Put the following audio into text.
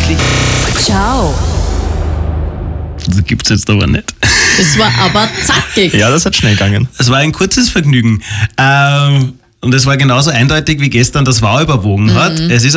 wirklich. Ciao. Das gibt's jetzt aber nicht. Das war aber zackig. Ja, das hat schnell gegangen. Es war ein kurzes Vergnügen. Und es war genauso eindeutig wie gestern das Wow überwogen hat. Es ist